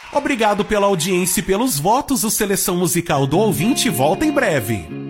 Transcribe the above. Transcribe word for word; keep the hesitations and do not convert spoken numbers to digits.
Obrigado pela audiência e pelos votos. O Seleção Musical do Ouvinte volta em breve.